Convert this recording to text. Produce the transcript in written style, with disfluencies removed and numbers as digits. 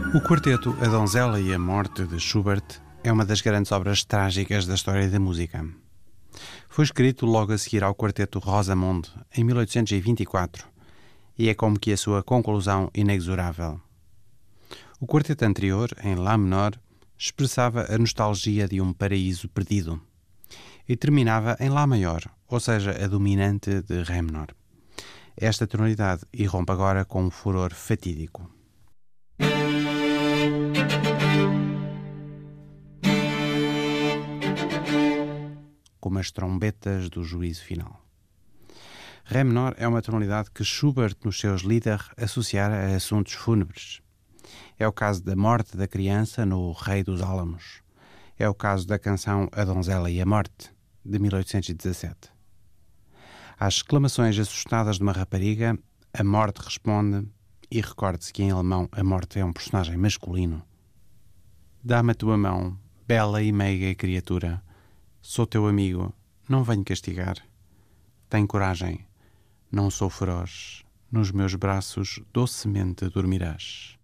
O quarteto A Donzela e a Morte de Schubert é uma das grandes obras trágicas da história da música. Foi escrito logo a seguir ao quarteto Rosamunde, em 1824, e é como que a sua conclusão inexorável. O quarteto anterior, em Lá menor, expressava a nostalgia de um paraíso perdido, e terminava em Lá maior, ou seja, a dominante de Ré menor. Esta tonalidade irrompe agora com um furor fatídico. Como as trombetas do juízo final. Ré menor é uma tonalidade que Schubert, nos seus Lieder, associara a assuntos fúnebres. É o caso da morte da criança no Rei dos Álamos. É o caso da canção A Donzela e a Morte, de 1817. Às exclamações assustadas de uma rapariga, a morte responde, e recorde-se que em alemão a morte é um personagem masculino. Dá-me a tua mão, bela e meiga criatura. Sou teu amigo, não venho castigar. Tem coragem, não sou feroz. Nos meus braços docemente dormirás.